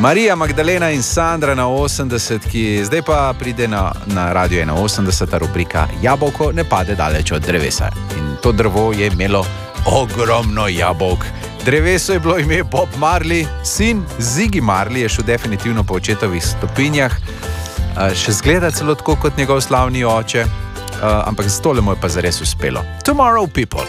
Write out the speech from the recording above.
Marija, Magdalena in Sandra na 80, ki zdaj pa pride na Radio 81, rubrika Jabolko ne pade daleč od drevesa. In to drevo je imelo ogromno jabolk. Dreveso je bilo ime Bob Marley, sin Ziggy Marley je šel definitivno po očetovih stopinjah, še zgleda celo tako kot njegov slavni oče, ampak z tole mu je pa zares uspelo. Tomorrow People.